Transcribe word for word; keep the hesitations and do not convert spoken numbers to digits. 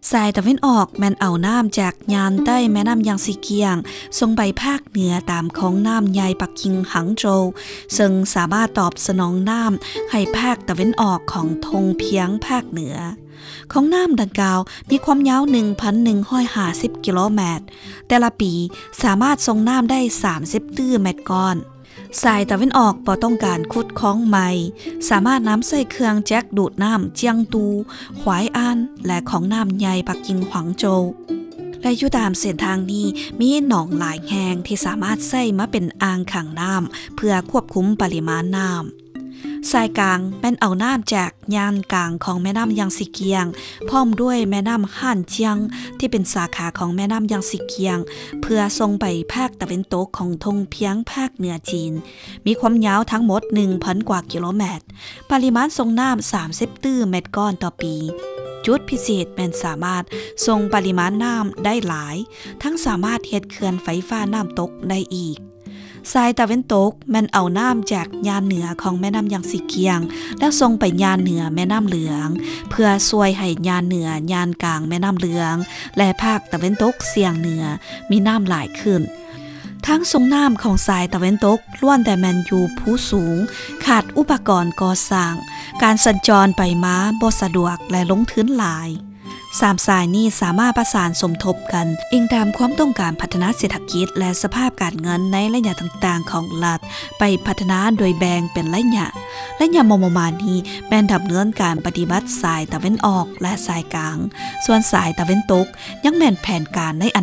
สายตะวันออกแม่นเอาน้ำจากยานใต้แม่น้ำยางซีเกียงส่งไปภาคเหนือตามของน้ำใหญ่ปักกิ่งหังโจวซึ่งสามารถตอบสนองน้ำให้ภาคตะวันออกของทงเพียงภาคเหนือของน้ำดังกล่าวมีความยาว หนึ่งพันหนึ่งร้อยห้าสิบ กิโลเมตรแต่ละปีสามารถส่งน้ำได้สามสิบตื้อเมตรก้อนสายตะวันออกบ่ต้องการขุดคลองใหม่สามารถน้ำใส่เครื่องแจ็คดูดน้ำเจียงตูขวายอันและของน้ำใหญ่ปักกิ่งหวังโจวและอยู่ตามเส้นทางนี้มีหนองหลายแห่งที่สามารถใส่มาเป็นอ่างขังน้ำเพื่อควบคุมปริมาณน้ำสายกลางแม่นเอาน้ำจากยานกลางของแม่น้ำยางซีเกียงพร้อมด้วยแม่น้ำฮ่านเจียงที่เป็นสาขาของแม่น้ำยางซีเกียงเพื่อส่งไปภาคตะวันตกของทงเพียงภาคเหนือจีนมีความยาวทั้งหมด หนึ่งพัน กว่ากิโลเมตรปริมาณส่งน้ำสามสิบตื้อเมตรก้อนต่อปีจุดพิเศษแม่นสามารถส่งปริมาณน้ำได้หลายทั้งสามารถเฮ็ดเขื่อนไฟฟ้าน้ำตกได้อีกสายตะวันตกแม่นเอาน้ำจากยานเหนือของแม่น้ำยางซีเกียงแล้วส่งไปยานเหนือแม่น้ำเหลืองเพื่อช่วยให้ยานเหนือยานกลางแม่น้ำเหลืองและภาคตะวันตกเสียงเหนือมีน้ำหลายขึ้นทั้งส่งน้ำของสายตะวันตกล้วนแต่แม่นอยู่ผู้สูงขาดอุปกรณ์ก่อสร้างการสัญจรไปมาบ่สะดวกและลงทุนหลายสามสายนี้สามารถประสานสมทบกันอิงตามความต้องการพัฒนาเศรษฐกิจและสภาพการเงินในระยะต่างๆของรัฐไปพัฒนาโดยแบ่งเป็นระยะระยะมมมานี้แม่นดำเนินการปฏิบัติสายตะวันออกและสายกลางส่วนสายตะวันตกยังแม่นแผนการในอ